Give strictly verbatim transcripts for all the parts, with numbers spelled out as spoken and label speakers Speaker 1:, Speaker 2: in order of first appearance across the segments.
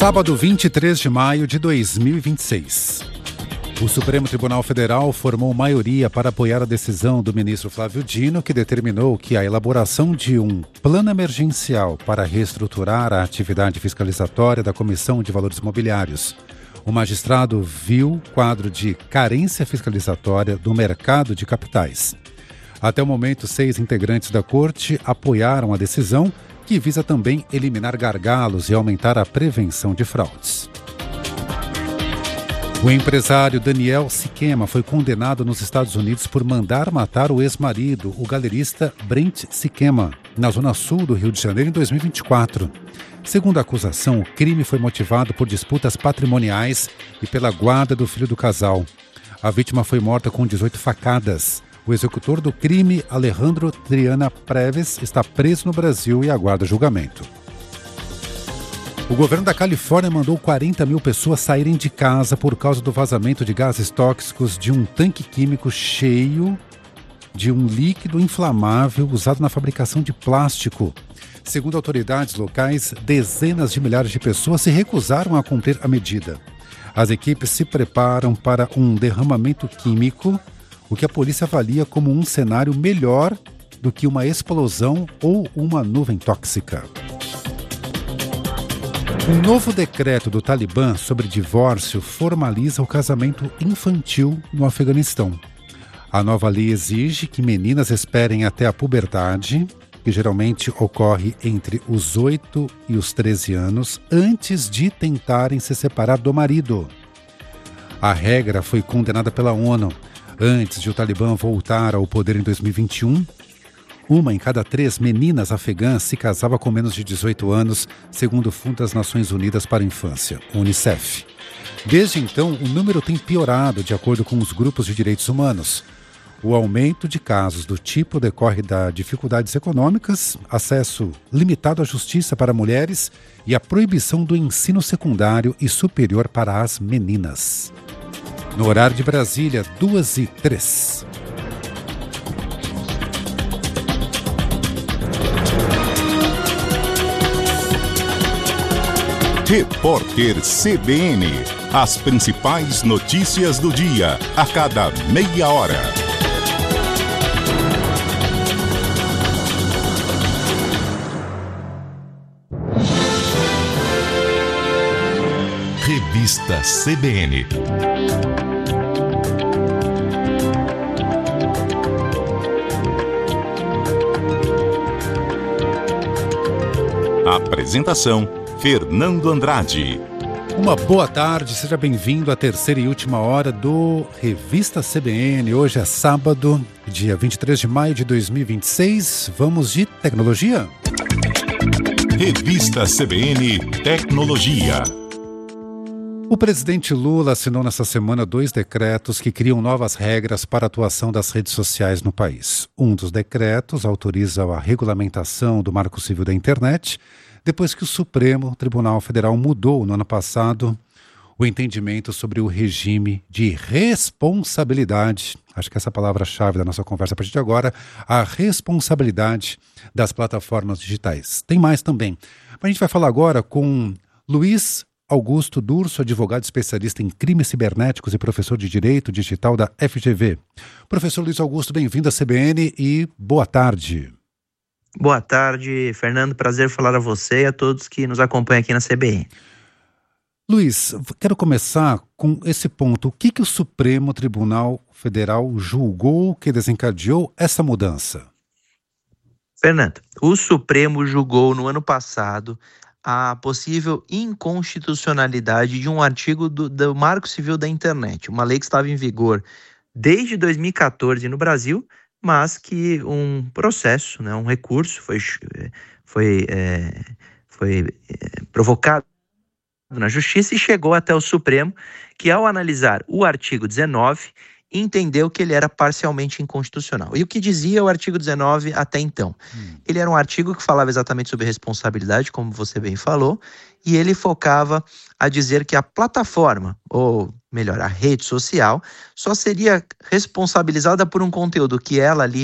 Speaker 1: Sábado, vinte e três de maio de dois mil e vinte e seis. O Supremo Tribunal Federal formou maioria para apoiar a decisão do ministro Flávio Dino, que determinou que a elaboração de um plano emergencial para reestruturar a atividade fiscalizatória da Comissão de Valores Mobiliários. O magistrado viu quadro de carência fiscalizatória do mercado de capitais. Até o momento, seis integrantes da Corte apoiaram a decisão, que visa também eliminar gargalos e aumentar a prevenção de fraudes. O empresário Daniel Siquema foi condenado nos Estados Unidos por mandar matar o ex-marido, o galerista Brent Siquema, na zona sul do Rio de Janeiro em dois mil e vinte e quatro. Segundo a acusação, o crime foi motivado por disputas patrimoniais e pela guarda do filho do casal. A vítima foi morta com dezoito facadas. O executor do crime, Alejandro Triana Preves, está preso no Brasil e aguarda julgamento. O governo da Califórnia mandou quarenta mil pessoas saírem de casa por causa do vazamento de gases tóxicos de um tanque químico cheio de um líquido inflamável usado na fabricação de plástico. Segundo autoridades locais, dezenas de milhares de pessoas se recusaram a cumprir a medida. As equipes se preparam para um derramamento químico, o que a polícia avalia como um cenário melhor do que uma explosão ou uma nuvem tóxica. Um novo decreto do Talibã sobre divórcio formaliza o casamento infantil no Afeganistão. A nova lei exige que meninas esperem até a puberdade, que geralmente ocorre entre os oito e os treze anos, antes de tentarem se separar do marido. A regra foi condenada pela ONU. Antes de o Talibã voltar ao poder em dois mil e vinte e um, uma em cada três meninas afegãs se casava com menos de dezoito anos, segundo o Fundo das Nações Unidas para a Infância, Unicef. Desde então, o número tem piorado, de acordo com os grupos de direitos humanos. O aumento de casos do tipo decorre de dificuldades econômicas, acesso limitado à justiça para mulheres e a proibição do ensino secundário e superior para as meninas. No horário de Brasília, duas e três.
Speaker 2: Repórter C B N. As principais notícias do dia, a cada meia hora. Revista C B N. Apresentação: Fernando Andrade.
Speaker 1: Uma boa tarde, seja bem-vindo à terceira e última hora do Revista C B N. Hoje é sábado, dia vinte e três de maio de dois mil e vinte e seis. Vamos de tecnologia?
Speaker 2: Revista C B N Tecnologia.
Speaker 1: O presidente Lula assinou nesta semana dois decretos que criam novas regras para a atuação das redes sociais no país. Um dos decretos autoriza a regulamentação do Marco Civil da Internet, depois que o Supremo Tribunal Federal mudou no ano passado o entendimento sobre o regime de responsabilidade, acho que essa é a palavra-chave da nossa conversa a partir de agora, a responsabilidade das plataformas digitais. Tem mais também. A gente vai falar agora com Luiz Augusto Durso, advogado especialista em crimes cibernéticos e professor de Direito Digital da F G V. Professor Luiz Augusto, bem-vindo à C B N e boa tarde.
Speaker 3: Boa tarde, Fernando. Prazer falar a você e a todos que nos acompanham aqui na C B N.
Speaker 1: Luiz, quero começar com esse ponto. O que, que o Supremo Tribunal Federal julgou que desencadeou essa mudança?
Speaker 3: Fernando, o Supremo julgou no ano passado a possível inconstitucionalidade de um artigo do, do Marco Civil da Internet, uma lei que estava em vigor desde dois mil e catorze no Brasil, mas que um processo, né, um recurso foi, foi, é, foi é, provocado na Justiça e chegou até o Supremo, que ao analisar o artigo dezenove, entendeu que ele era parcialmente inconstitucional. E o que dizia o artigo dezenove até então? Hum. Ele era um artigo que falava exatamente sobre responsabilidade, como você bem falou, e ele focava a dizer que a plataforma, ou melhor, a rede social, só seria responsabilizada por um conteúdo que ela ali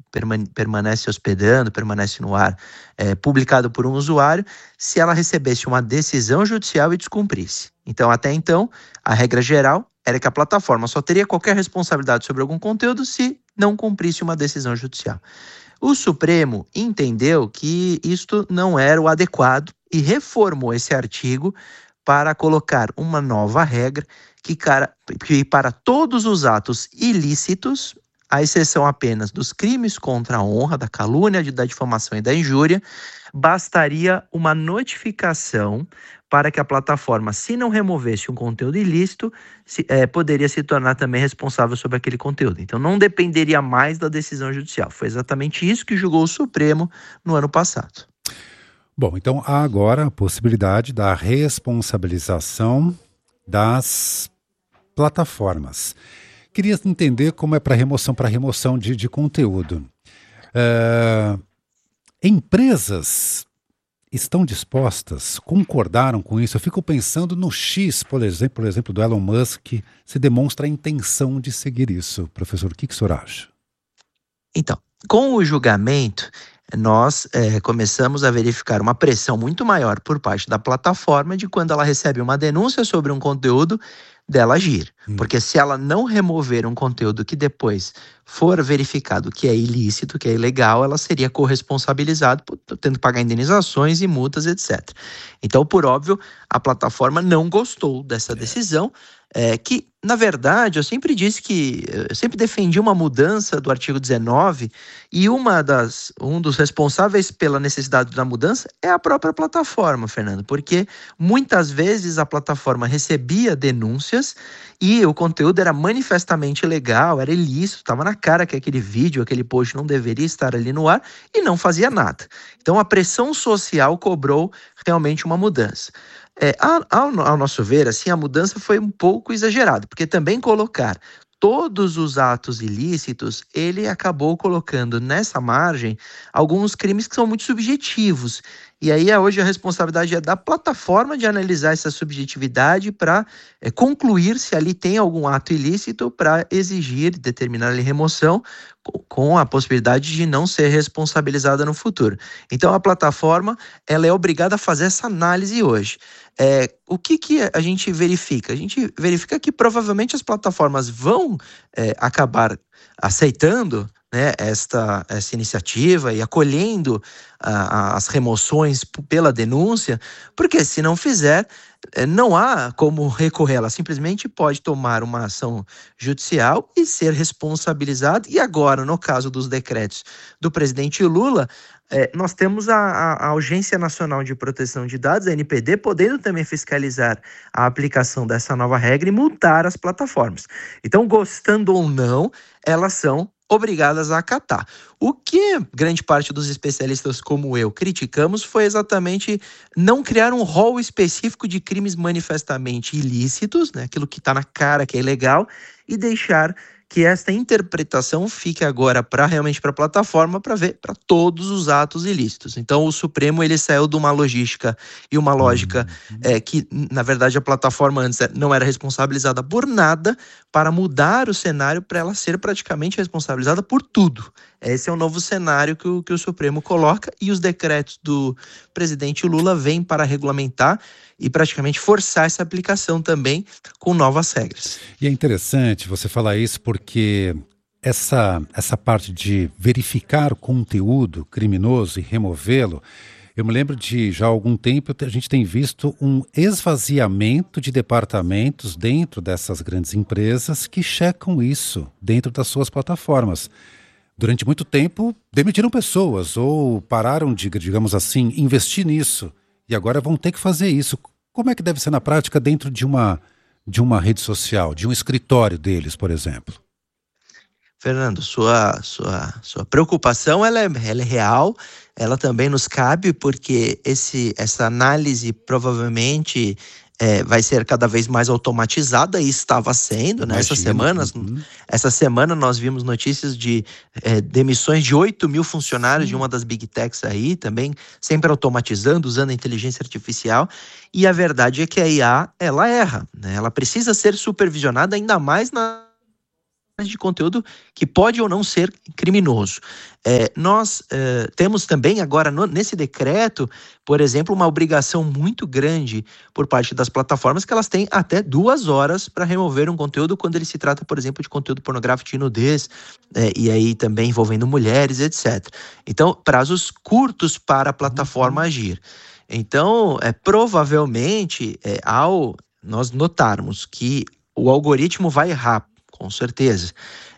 Speaker 3: permanece hospedando, permanece no ar, é, publicado por um usuário, se ela recebesse uma decisão judicial e descumprisse. Então, até então, a regra geral era que a plataforma só teria qualquer responsabilidade sobre algum conteúdo se não cumprisse uma decisão judicial. O Supremo entendeu que isto não era o adequado e reformou esse artigo para colocar uma nova regra que, cara, que para todos os atos ilícitos, à exceção apenas dos crimes contra a honra, da calúnia, da difamação e da injúria, bastaria uma notificação para que a plataforma, se não removesse um conteúdo ilícito, se, é, poderia se tornar também responsável sobre aquele conteúdo. Então não dependeria mais da decisão judicial. Foi exatamente isso que julgou o Supremo no ano passado.
Speaker 1: Bom, então há agora a possibilidade da responsabilização das plataformas. Queria entender como é para remoção, para remoção de, de conteúdo. Uh, empresas estão dispostas, concordaram com isso? Eu fico pensando no X, por exemplo, por exemplo, do Elon Musk, se demonstra a intenção de seguir isso. Professor, o que, que o senhor acha?
Speaker 3: Então, com o julgamento, nós é, começamos a verificar uma pressão muito maior por parte da plataforma de quando ela recebe uma denúncia sobre um conteúdo, dela agir. Hum. Porque se ela não remover um conteúdo que depois for verificado que é ilícito, que é ilegal, ela seria corresponsabilizada, tendo que pagar indenizações e multas, etcétera. Então, por óbvio, a plataforma não gostou dessa decisão, é, que, na verdade, eu sempre disse que, eu sempre defendi uma mudança do artigo dezenove, e uma das, um dos responsáveis pela necessidade da mudança é a própria plataforma, Fernando, porque muitas vezes a plataforma recebia denúncias e o conteúdo era manifestamente ilegal, era ilícito, estava na cara que aquele vídeo, aquele post não deveria estar ali no ar e não fazia nada. Então a pressão social cobrou realmente uma mudança. É, ao, ao nosso ver, assim, a mudança foi um pouco exagerada, porque também colocar todos os atos ilícitos, ele acabou colocando nessa margem alguns crimes que são muito subjetivos. E aí hoje a responsabilidade é da plataforma de analisar essa subjetividade para é, concluir se ali tem algum ato ilícito para exigir, determinar a remoção, com a possibilidade de não ser responsabilizada no futuro. Então a plataforma ela é obrigada a fazer essa análise hoje. É, o que, que a gente verifica? A gente verifica que provavelmente as plataformas vão é, acabar aceitando, né, esta, essa iniciativa e acolhendo a, a, as remoções p- pela denúncia, porque se não fizer, eh, não há como recorrer, ela simplesmente pode tomar uma ação judicial e ser responsabilizada. E agora, no caso dos decretos do presidente Lula, eh, nós temos a, a, a Agência Nacional de Proteção de Dados, a N P D, podendo também fiscalizar a aplicação dessa nova regra e multar as plataformas. Então, gostando ou não, elas são obrigadas a acatar. O que grande parte dos especialistas como eu criticamos foi exatamente não criar um rol específico de crimes manifestamente ilícitos, né, aquilo que está na cara que é ilegal, e deixar que esta interpretação fique agora para realmente para a plataforma para ver para todos os atos ilícitos. Então o Supremo ele saiu de uma logística e uma lógica uhum. é, que na verdade a plataforma antes não era responsabilizada por nada para mudar o cenário para ela ser praticamente responsabilizada por tudo. Esse é o novo cenário que o, que o Supremo coloca e os decretos do presidente Lula vêm para regulamentar e praticamente forçar essa aplicação também com novas regras.
Speaker 1: E é interessante você falar isso porque essa, essa parte de verificar o conteúdo criminoso e removê-lo, eu me lembro de já há algum tempo a gente tem visto um esvaziamento de departamentos dentro dessas grandes empresas que checam isso dentro das suas plataformas. Durante muito tempo demitiram pessoas ou pararam de, digamos assim, investir nisso. E agora vão ter que fazer isso. Como é que deve ser na prática dentro de uma, de uma rede social, de um escritório deles, por exemplo?
Speaker 3: Fernando, sua, sua, sua preocupação ela é, ela é real, ela também nos cabe, porque esse, essa análise provavelmente é, vai ser cada vez mais automatizada e estava sendo, né? Essas semanas, uhum. essa semana nós vimos notícias de é, demissões de oito mil funcionários Sim. de uma das Big Techs aí, também sempre automatizando, usando a inteligência artificial. E a verdade é que a I A, ela erra, né? Ela precisa ser supervisionada ainda mais na de conteúdo que pode ou não ser criminoso. É, nós é, temos também agora no, nesse decreto, por exemplo, uma obrigação muito grande por parte das plataformas que elas têm até duas horas para remover um conteúdo quando ele se trata, por exemplo, de conteúdo pornográfico de nudez, é, e aí também envolvendo mulheres, etcétera. Então, prazos curtos para a plataforma agir. Então, é, provavelmente, é, ao nós notarmos que o algoritmo vai errar, com certeza,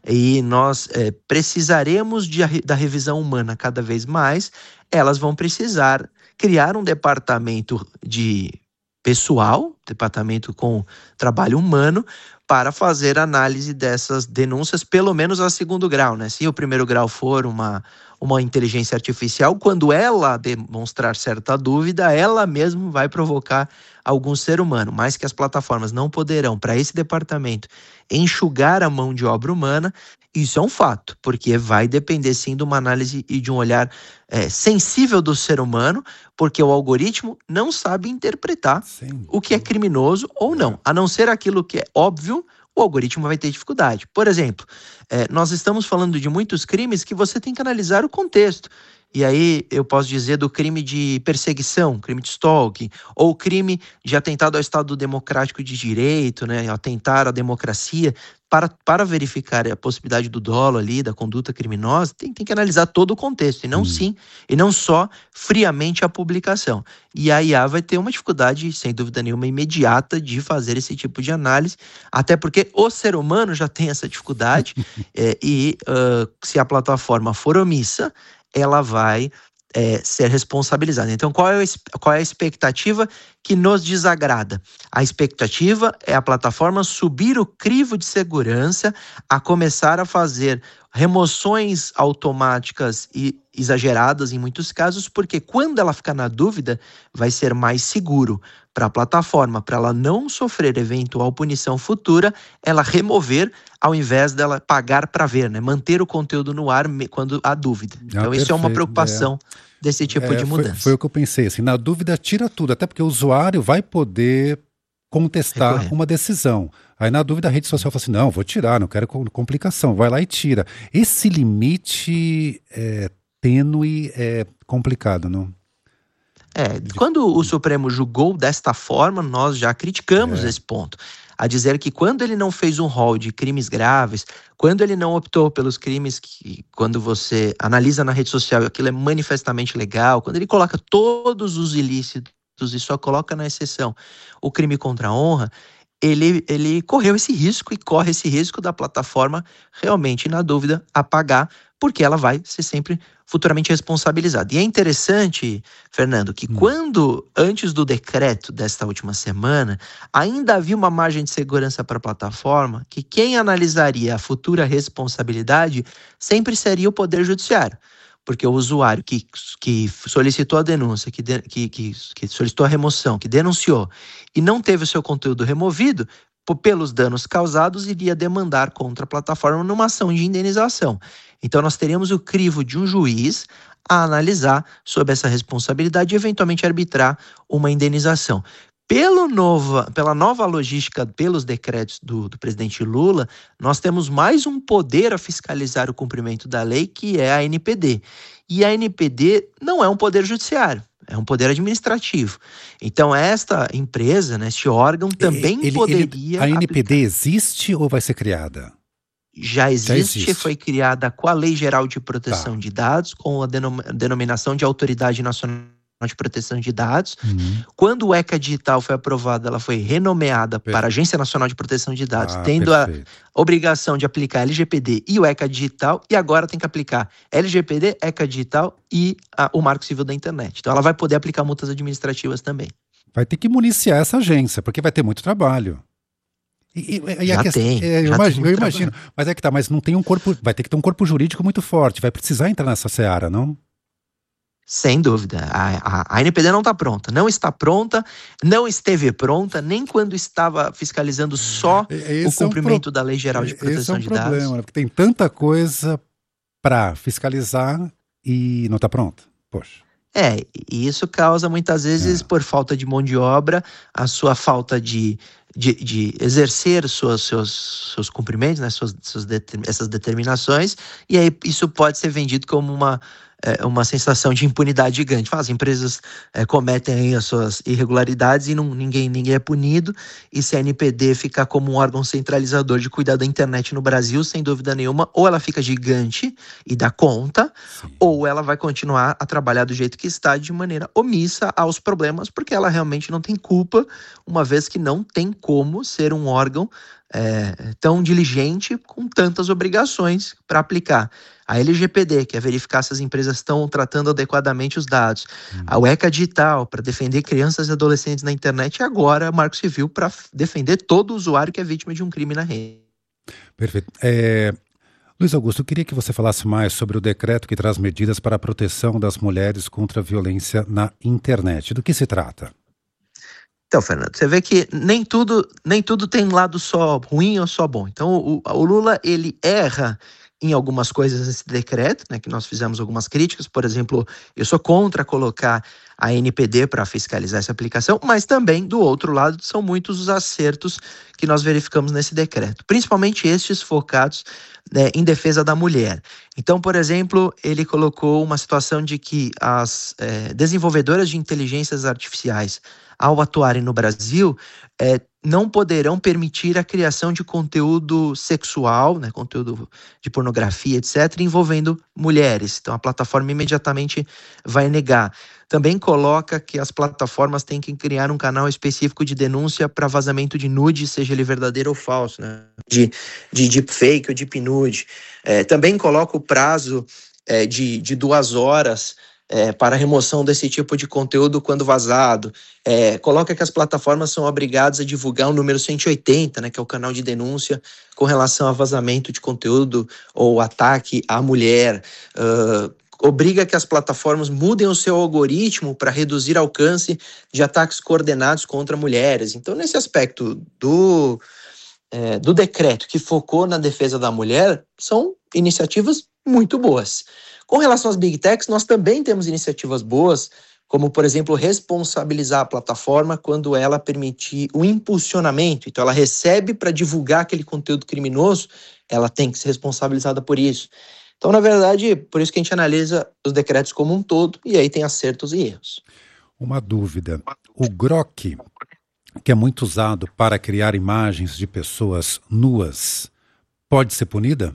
Speaker 3: e nós é, precisaremos de, da revisão humana cada vez mais, elas vão precisar criar um departamento de pessoal, departamento com trabalho humano, para fazer análise dessas denúncias, pelo menos a segundo grau, né? Se o primeiro grau for uma, uma inteligência artificial, quando ela demonstrar certa dúvida, ela mesma vai provocar algum ser humano, mas que as plataformas não poderão, para esse departamento, enxugar a mão de obra humana, isso é um fato, porque vai depender sim de uma análise e de um olhar é, sensível do ser humano, porque o algoritmo não sabe interpretar sim. o que é criminoso ou não, a não ser aquilo que é óbvio, o algoritmo vai ter dificuldade. Por exemplo, é, nós estamos falando de muitos crimes que você tem que analisar o contexto. E aí eu posso dizer do crime de perseguição, crime de stalking, ou crime de atentado ao Estado Democrático de Direito, né, atentar à democracia. Para, para verificar a possibilidade do dolo ali, da conduta criminosa, tem, tem que analisar todo o contexto, e não hum. sim, e não só friamente a publicação. E a I A vai ter uma dificuldade, sem dúvida nenhuma, imediata de fazer esse tipo de análise, até porque o ser humano já tem essa dificuldade, é, e uh, se a plataforma for omissa, ela vai é, ser responsabilizada. Então, qual é, a, qual é a expectativa que nos desagrada? A expectativa é a plataforma subir o crivo de segurança, a começar a fazer remoções automáticas e exageradas em muitos casos, porque quando ela ficar na dúvida, vai ser mais seguro para a plataforma, para ela não sofrer eventual punição futura, ela remover ao invés dela pagar para ver, né? Manter o conteúdo no ar quando há dúvida. Ah, então perfeito, isso é uma preocupação é. desse tipo é, de mudança.
Speaker 1: Foi, foi o que eu pensei, assim, na dúvida tira tudo, até porque o usuário vai poder contestar Recorrer. uma decisão. Aí na dúvida a rede social fala assim, não, vou tirar, não quero complicação, vai lá e tira. Esse limite é, tênue é complicado, não?
Speaker 3: É, quando o Supremo julgou desta forma, nós já criticamos é. esse ponto. A dizer que quando ele não fez um rol de crimes graves, quando ele não optou pelos crimes que, quando você analisa na rede social, aquilo é manifestamente legal, quando ele coloca todos os ilícitos e só coloca na exceção o crime contra a honra, ele, ele correu esse risco e corre esse risco da plataforma realmente, na dúvida, apagar, porque ela vai ser sempre futuramente responsabilizada. E é interessante, Fernando, que hum. quando, antes do decreto desta última semana, ainda havia uma margem de segurança para a plataforma, que quem analisaria a futura responsabilidade sempre seria o Poder Judiciário. Porque o usuário que, que solicitou a denúncia, que, de, que, que, que solicitou a remoção, que denunciou e não teve o seu conteúdo removido, pelos danos causados, iria demandar contra a plataforma numa ação de indenização. Então nós teríamos o crivo de um juiz a analisar sobre essa responsabilidade e eventualmente arbitrar uma indenização. Pelo nova, pela nova logística, pelos decretos do, do presidente Lula, nós temos mais um poder a fiscalizar o cumprimento da lei, que é a N P D. E a N P D não é um poder judiciário, é um poder administrativo. Então esta empresa, né, este órgão também ele, poderia...
Speaker 1: Ele, a N P D aplicar. Existe ou vai ser criada?
Speaker 3: Já existe, Já existe, foi criada com a Lei Geral de Proteção tá. de Dados, com a denom- denominação de Autoridade Nacional de Proteção de Dados. Uhum. Quando o ECA Digital foi aprovado, ela foi renomeada perfeito. para a Agência Nacional de Proteção de Dados, ah, tendo perfeito. a obrigação de aplicar L G P D e o ECA Digital, e agora tem que aplicar L G P D, ECA Digital e a, o Marco Civil da Internet. Então ela vai poder aplicar multas administrativas também.
Speaker 1: Vai ter que municiar essa agência, porque vai ter muito trabalho. E, e, e
Speaker 3: já
Speaker 1: a questão,
Speaker 3: tem,
Speaker 1: é, eu
Speaker 3: já
Speaker 1: imagino,
Speaker 3: tem
Speaker 1: eu imagino. Mas é que tá, mas não tem um corpo, vai ter que ter um corpo jurídico muito forte, vai precisar entrar nessa seara, não?
Speaker 3: Sem dúvida, a, a, a N P D não está pronta, não está pronta, não esteve pronta, nem quando estava fiscalizando só esse o cumprimento é um pro... da Lei Geral de Proteção de Dados. Esse é um problema, né? Porque tem tanta coisa para fiscalizar e não está pronta, poxa. É, e isso causa muitas vezes, é. por falta de mão de obra, a sua falta de, de, de exercer suas, seus, seus cumprimentos, né, suas, suas determin, essas determinações, e aí isso pode ser vendido como uma, é, uma sensação de impunidade gigante. As empresas é, cometem aí as suas irregularidades e não, ninguém, ninguém é punido, e se a N P D ficar como um órgão centralizador de cuidar da internet no Brasil, sem dúvida nenhuma, ou ela fica gigante e dá conta, Sim. ou ela vai continuar a trabalhar do jeito que está, de maneira omissa aos problemas, porque ela realmente não tem culpa, uma vez que não tem como ser um órgão é, tão diligente com tantas obrigações para aplicar. A L G P D, que é verificar se as empresas estão tratando adequadamente os dados. Hum. A U E C A Digital, para defender crianças e adolescentes na internet. E agora a Marco Civil, para defender todo usuário que é vítima de um crime na rede.
Speaker 1: Perfeito. É... Luiz Augusto, eu queria que você falasse mais sobre o decreto que traz medidas para a proteção das mulheres contra a violência na internet. Do que se trata?
Speaker 3: Então, Fernando, você vê que nem tudo, nem tudo tem lado só ruim ou só bom. Então, o, o Lula, ele erra em algumas coisas nesse decreto, né, que nós fizemos algumas críticas. Por exemplo, eu sou contra colocar a N P D para fiscalizar essa aplicação, mas também, do outro lado, são muitos os acertos que nós verificamos nesse decreto, principalmente estes focados, né, em defesa da mulher. Então, por exemplo, ele colocou uma situação de que as é, desenvolvedoras de inteligências artificiais, ao atuarem no Brasil, é, não poderão permitir a criação de conteúdo sexual, né, conteúdo de pornografia, etcétera, envolvendo mulheres. Então, a plataforma imediatamente vai negar. Também coloca que as plataformas têm que criar um canal específico de denúncia para vazamento de nude, seja ele verdadeiro ou falso, né, de, de deepfake ou deep nude. É, também coloca o prazo é, de, de duas horas É, para a remoção desse tipo de conteúdo quando vazado. É, coloca que as plataformas são obrigadas a divulgar o número cento e oitenta, né, que é o canal de denúncia com relação a vazamento de conteúdo ou ataque à mulher. Uh, obriga que as plataformas mudem o seu algoritmo para reduzir o alcance de ataques coordenados contra mulheres. Então, nesse aspecto do, é, do decreto que focou na defesa da mulher, são iniciativas muito boas. Com relação às Big Techs, nós também temos iniciativas boas, como, por exemplo, responsabilizar a plataforma quando ela permitir o impulsionamento. Então, ela recebe para divulgar aquele conteúdo criminoso, ela tem que ser responsabilizada por isso. Então, na verdade, por isso que a gente analisa os decretos como um todo, e aí tem acertos e erros.
Speaker 1: Uma dúvida. O Grok, que é muito usado para criar imagens de pessoas nuas, pode ser punida?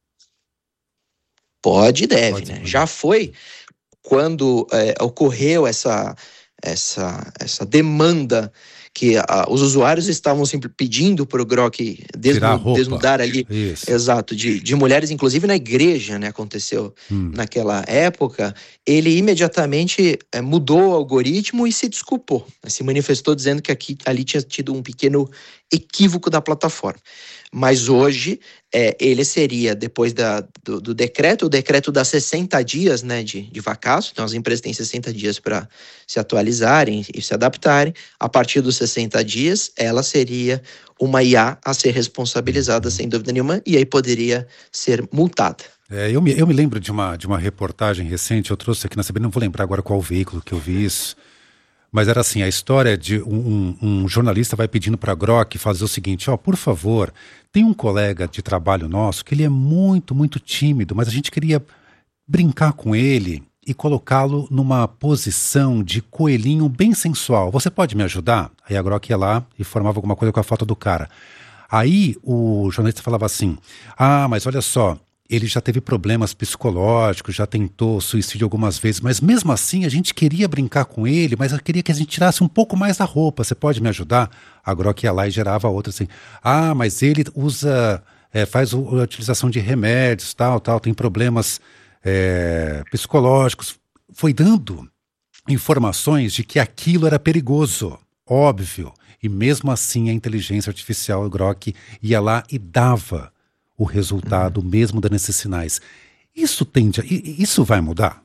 Speaker 3: Pode e deve, Pode, né? Já foi quando é, ocorreu essa, essa, essa demanda que a, os usuários estavam sempre pedindo para o Grok desnu, desnudar ali, Isso. exato, de, de mulheres, inclusive na igreja, né? Aconteceu hum. naquela época. Ele imediatamente é, mudou o algoritmo e se desculpou, se manifestou dizendo que aqui, ali tinha tido um pequeno equívoco da plataforma. Mas hoje, é, ele seria, depois da, do, do decreto, o decreto dá sessenta dias, né, de, de vacácio, então as empresas têm sessenta dias para se atualizarem e se adaptarem. A partir dos sessenta dias, ela seria uma I A a ser responsabilizada, sem dúvida nenhuma, e aí poderia ser multada.
Speaker 1: É, eu, me, eu me lembro de uma, de uma reportagem recente, eu trouxe aqui na C B N, não vou lembrar agora qual veículo que eu vi isso, mas era assim, a história de um, um, um jornalista vai pedindo para a Grok fazer o seguinte, ó, por favor, tem um colega de trabalho nosso que ele é muito, muito tímido, mas a gente queria brincar com ele e colocá-lo numa posição de coelhinho bem sensual. Você pode me ajudar? Aí a Grok ia lá e formava alguma coisa com a foto do cara. Aí o jornalista falava assim, ah, mas olha só, ele já teve problemas psicológicos, já tentou suicídio algumas vezes, mas mesmo assim a gente queria brincar com ele, mas eu queria que a gente tirasse um pouco mais da roupa, você pode me ajudar? A Grok ia lá e gerava outra assim, ah, mas ele usa, é, faz a utilização de remédios, tal, tal, tem problemas é, psicológicos. Foi dando informações de que aquilo era perigoso, óbvio, e mesmo assim a inteligência artificial, a Grok, ia lá e dava o resultado uhum. mesmo dando esses sinais. Isso tende a, isso vai mudar?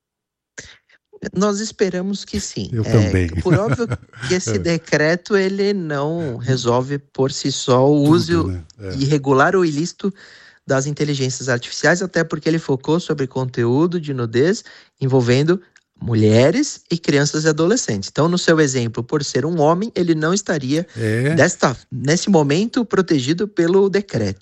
Speaker 3: Nós esperamos que sim.
Speaker 1: Eu
Speaker 3: é,
Speaker 1: também.
Speaker 3: Por óbvio que esse decreto ele não resolve por si só o Tudo, uso né? é. irregular ou ilícito das inteligências artificiais, até porque ele focou sobre conteúdo de nudez envolvendo mulheres e crianças e adolescentes. Então, no seu exemplo, por ser um homem, ele não estaria,
Speaker 1: É.
Speaker 3: desta, nesse momento, protegido pelo decreto.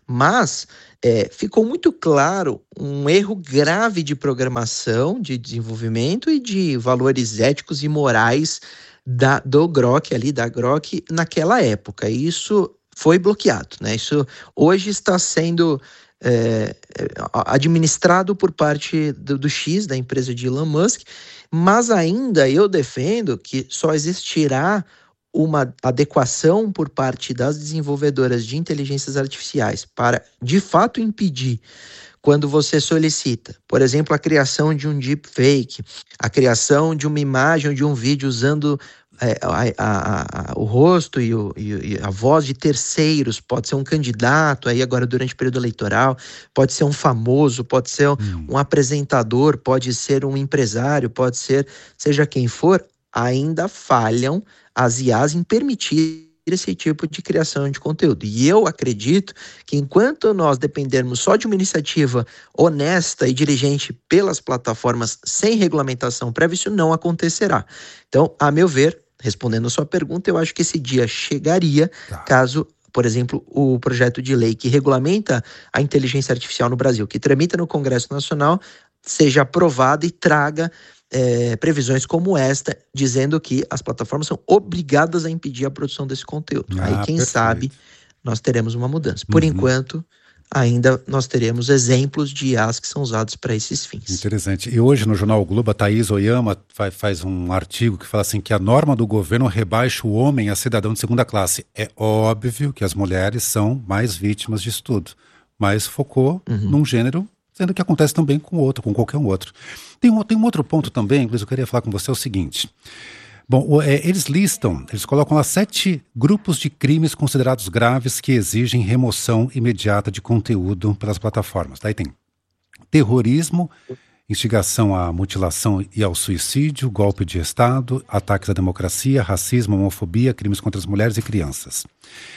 Speaker 3: Mas é, ficou muito claro um erro grave de programação, de desenvolvimento e de valores éticos e morais da, do Grok ali, da Grok, naquela época. E isso foi bloqueado, né? Isso hoje está sendo É, administrado por parte do, do X, da empresa de Elon Musk, mas ainda eu defendo que só existirá uma adequação por parte das desenvolvedoras de inteligências artificiais para, de fato, impedir quando você solicita, por exemplo, a criação de um deepfake, a criação de uma imagem ou de um vídeo usando É, a, a, a, o rosto e, o, e a voz de terceiros, pode ser um candidato aí agora durante o período eleitoral, pode ser um famoso, pode ser um, hum. um apresentador, pode ser um empresário, pode ser seja quem for, ainda falham as I As em permitir esse tipo de criação de conteúdo. E eu acredito que enquanto nós dependermos só de uma iniciativa honesta e dirigente pelas plataformas sem regulamentação prévia, isso não acontecerá. Então, a meu ver, respondendo a sua pergunta, eu acho que esse dia chegaria, tá. caso, por exemplo, o projeto de lei que regulamenta a inteligência artificial no Brasil, que tramita no Congresso Nacional, seja aprovado e traga É, previsões como esta, dizendo que as plataformas são obrigadas a impedir a produção desse conteúdo. Ah, Aí, quem perfeito. sabe, nós teremos uma mudança. Por uhum. enquanto, ainda nós teremos exemplos de I As que são usados para esses fins.
Speaker 1: Interessante. E hoje, no Jornal o Globo, a Thaís Oyama faz, faz um artigo que fala assim que a norma do governo rebaixa o homem a cidadão de segunda classe. É óbvio que as mulheres são mais vítimas disso tudo, mas focou uhum. num gênero, sendo que acontece também com outro, com qualquer um outro. Tem um, tem um outro ponto também, inclusive eu queria falar com você, é o seguinte. Bom, o, é, eles listam, eles colocam lá sete grupos de crimes considerados graves que exigem remoção imediata de conteúdo pelas plataformas. Daí tem terrorismo, instigação à mutilação e ao suicídio, golpe de Estado, ataques à democracia, racismo, homofobia, crimes contra as mulheres e crianças.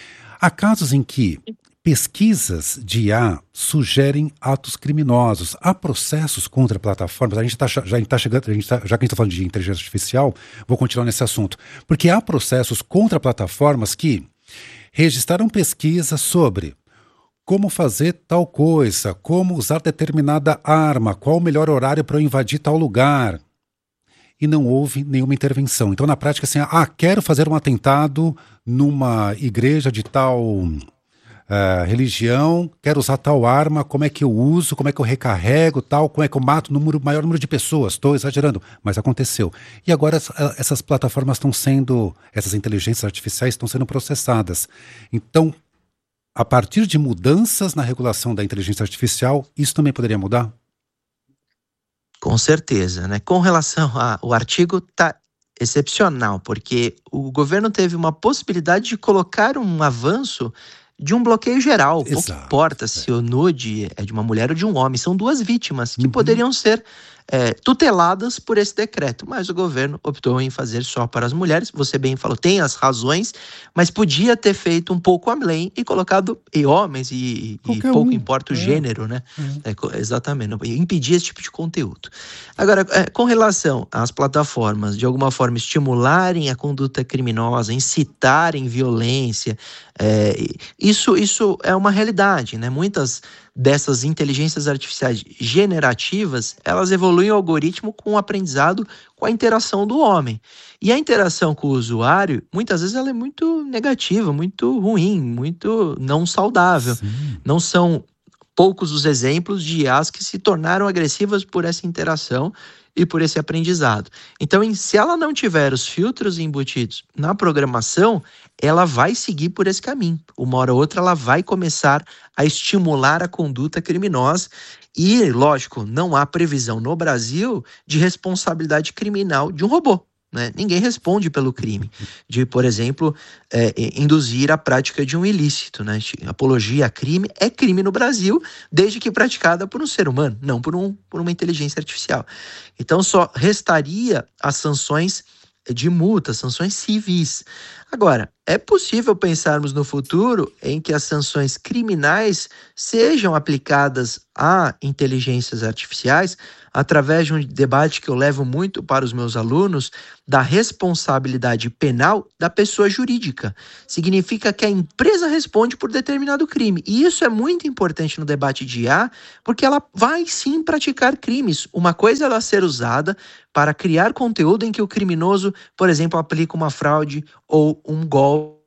Speaker 1: Há casos em que pesquisas de I A sugerem atos criminosos. Há processos contra plataformas. A gente tá, já está chegando, a gente tá, já que a gente está falando de inteligência artificial, vou continuar nesse assunto. Porque há processos contra plataformas que registraram pesquisas sobre como fazer tal coisa, como usar determinada arma, qual o melhor horário para eu invadir tal lugar. E não houve nenhuma intervenção. Então, na prática, assim, ah, quero fazer um atentado numa igreja de tal uh, religião, quero usar tal arma, como é que eu uso, como é que eu recarrego, tal, como é que eu mato o número, maior número de pessoas. Estou exagerando, mas aconteceu. E agora essas plataformas estão sendo, essas inteligências artificiais estão sendo processadas. Então, a partir de mudanças na regulação da inteligência artificial, isso também poderia mudar?
Speaker 3: Com certeza, né? Com relação ao artigo, tá excepcional, porque o governo teve uma possibilidade de colocar um avanço de um bloqueio geral. Exato, pouco importa é. se o nude é de uma mulher ou de um homem, são duas vítimas que uhum. poderiam ser é, tuteladas por esse decreto, mas o governo optou em fazer só para as mulheres. Você bem falou, tem as razões, mas podia ter feito um pouco além e colocado e homens e, e pouco um. importa o é. gênero, né? É. É, exatamente, impedir esse tipo de conteúdo. Agora, é, com relação às plataformas, de alguma forma estimularem a conduta criminosa, incitarem violência, é, isso, isso é uma realidade, né? Muitas dessas inteligências artificiais generativas, elas evoluem o algoritmo com o aprendizado, com a interação do homem. E a interação com o usuário, muitas vezes ela é muito negativa, muito ruim, muito não saudável. Sim. Não são poucos os exemplos de I As que se tornaram agressivas por essa interação e por esse aprendizado. Então, se ela não tiver os filtros embutidos na programação, ela vai seguir por esse caminho. Uma hora ou outra, ela vai começar a estimular a conduta criminosa e, lógico, não há previsão no Brasil de responsabilidade criminal de um robô. Né? Ninguém responde pelo crime de, por exemplo, é, induzir a prática de um ilícito. Né? Apologia a crime é crime no Brasil, desde que praticada por um ser humano, não por, um, por uma inteligência artificial. Então, só restaria as sanções de multa, sanções civis. Agora, é possível pensarmos no futuro em que as sanções criminais sejam aplicadas a inteligências artificiais através de um debate que eu levo muito para os meus alunos da responsabilidade penal da pessoa jurídica. Significa que a empresa responde por determinado crime. E isso é muito importante no debate de I A, porque ela vai sim praticar crimes. Uma coisa é ela ser usada para criar conteúdo em que o criminoso, por exemplo, aplica uma fraude ou um golpe,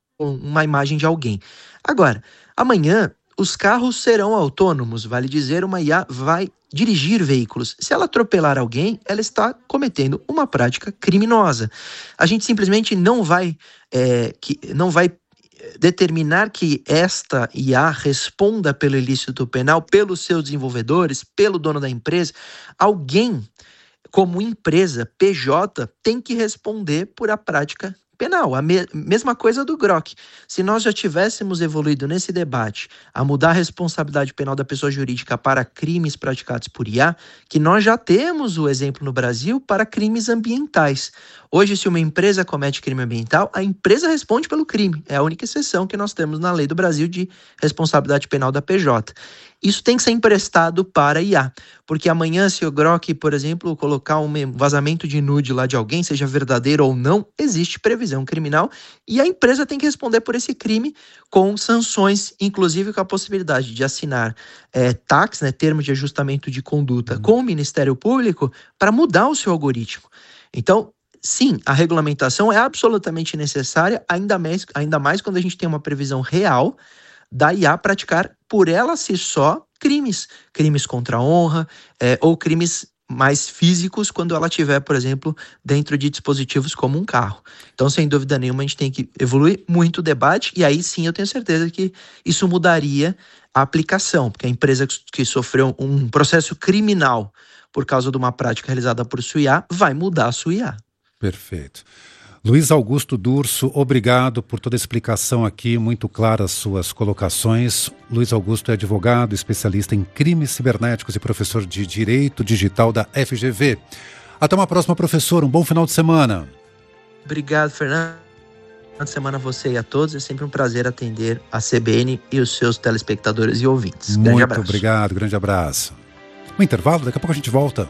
Speaker 3: uma imagem de alguém. Agora, amanhã, os carros serão autônomos, vale dizer, uma I A vai dirigir veículos. Se ela atropelar alguém, ela está cometendo uma prática criminosa. A gente simplesmente não vai, é, que, não vai determinar que esta I A responda pelo ilícito penal, pelos seus desenvolvedores, pelo dono da empresa. Alguém, como empresa, P J, tem que responder por a prática penal. A me- mesma coisa do Grok. Se nós já tivéssemos evoluído nesse debate a mudar a responsabilidade penal da pessoa jurídica para crimes praticados por I A, que nós já temos o exemplo no Brasil para crimes ambientais. Hoje, se uma empresa comete crime ambiental, a empresa responde pelo crime. É a única exceção que nós temos na lei do Brasil de responsabilidade penal da P J. Isso tem que ser emprestado para I A, porque amanhã, se o Grok, por exemplo, colocar um vazamento de nude lá de alguém, seja verdadeiro ou não, existe previsão criminal e a empresa tem que responder por esse crime com sanções, inclusive com a possibilidade de assinar é, T A C, né, termo de ajustamento de conduta, com o Ministério Público para mudar o seu algoritmo. Então, sim, a regulamentação é absolutamente necessária, ainda mais, ainda mais quando a gente tem uma previsão real da I A praticar por ela si só crimes, crimes contra a honra é, ou crimes mais físicos quando ela estiver, por exemplo, dentro de dispositivos como um carro. Então, sem dúvida nenhuma, a gente tem que evoluir muito o debate e aí sim eu tenho certeza que isso mudaria a aplicação, porque a empresa que sofreu um processo criminal por causa de uma prática realizada por sua I A vai mudar a sua I A.
Speaker 1: Perfeito. Luiz Augusto Durso, obrigado por toda a explicação aqui, muito claras suas colocações. Luiz Augusto é advogado, especialista em crimes cibernéticos e professor de Direito Digital da F G V. Até uma próxima, professor. Um bom final de semana.
Speaker 3: Obrigado, Fernando. Boa semana a você e a todos. É sempre um prazer atender a C B N e os seus telespectadores e ouvintes. Grande
Speaker 1: muito
Speaker 3: abraço.
Speaker 1: Muito obrigado, grande abraço. Um intervalo, daqui a pouco a gente volta.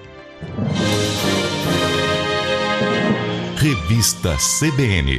Speaker 2: Revista C B N.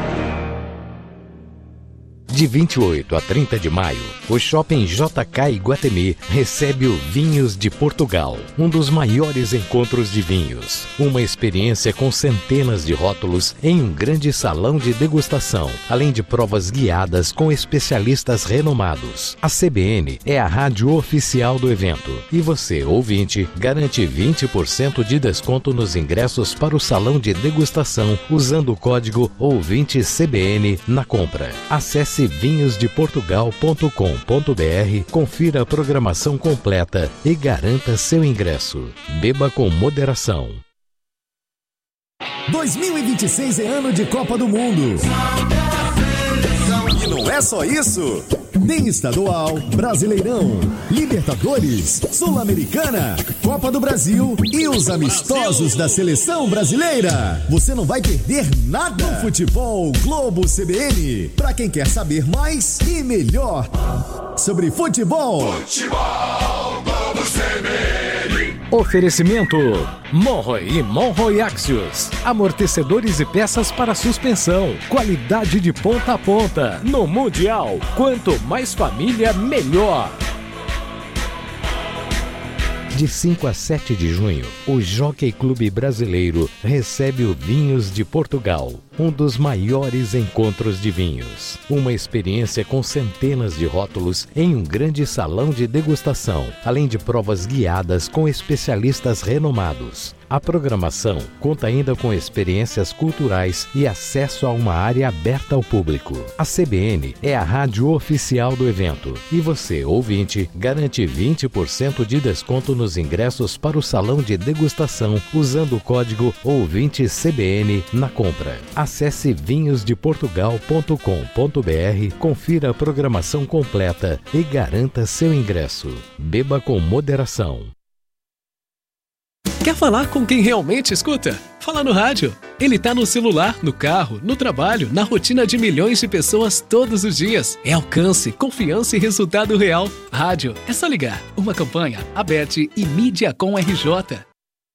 Speaker 4: De vinte e oito a trinta de maio, o Shopping J K Iguatemi recebe o Vinhos de Portugal, um dos maiores encontros de vinhos. Uma experiência com centenas de rótulos em um grande salão de degustação, além de provas guiadas com especialistas renomados. A C B N é a rádio oficial do evento e você, ouvinte, garante vinte por cento de desconto nos ingressos para o salão de degustação usando o código ouvinte C B N na compra. Acesse vinhos de portugal ponto com ponto b r, confira a programação completa e garanta seu ingresso. Beba com moderação.
Speaker 5: dois mil e vinte e seis é ano de Copa do Mundo. E não é só isso. Tem estadual, Brasileirão, Libertadores, Sul-Americana, Copa do Brasil e os amistosos da Seleção Brasileira. Você não vai perder nada no Futebol Globo C B N. Para quem quer saber mais e melhor sobre futebol. Futebol Globo C B N.
Speaker 4: Oferecimento Monroe e Monroe Axios, amortecedores e peças para suspensão, qualidade de ponta a ponta. No Mundial, quanto mais família, melhor. De cinco a sete de junho, o Jockey Clube Brasileiro recebe o Vinhos de Portugal, um dos maiores encontros de vinhos. Uma experiência com centenas de rótulos em um grande salão de degustação, além de provas guiadas com especialistas renomados. A programação conta ainda com experiências culturais e acesso a uma área aberta ao público. A C B N é a rádio oficial do evento e você, ouvinte, garante vinte por cento de desconto nos ingressos para o salão de degustação usando o código ouvinte C B N na compra. Acesse vinhos de portugal ponto com ponto b r, confira a programação completa e garanta seu ingresso. Beba com moderação.
Speaker 6: Quer falar com quem realmente escuta? Fala no rádio. Ele tá no celular, no carro, no trabalho, na rotina de milhões de pessoas todos os dias. É alcance, confiança e resultado real. Rádio, é só ligar. Uma campanha, Abete e Mídiacom R J.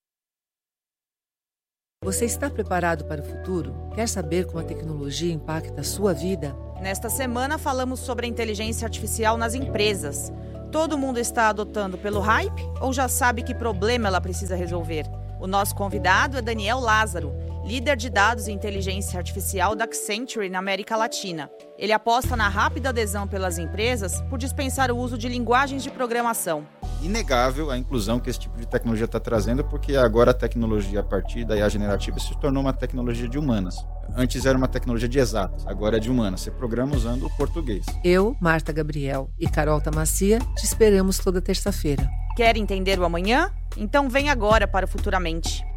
Speaker 7: Você está preparado para o futuro? Quer saber como a tecnologia impacta a sua vida?
Speaker 8: Nesta semana falamos sobre a inteligência artificial nas empresas. Todo mundo está adotando pelo hype ou já sabe que problema ela precisa resolver? O nosso convidado é Daniel Lázaro, líder de dados e inteligência artificial da Accenture na América Latina. Ele aposta na rápida adesão pelas empresas por dispensar o uso de linguagens de programação.
Speaker 9: Inegável a inclusão que esse tipo de tecnologia está trazendo, porque agora a tecnologia a partir da I A generativa se tornou uma tecnologia de humanas. Antes era uma tecnologia de exatas, agora é de humanas. Você programa usando o português.
Speaker 7: Eu, Marta Gabriel e Carol Tamacia te esperamos toda terça-feira.
Speaker 8: Quer entender o amanhã? Então vem agora para o Futuramente.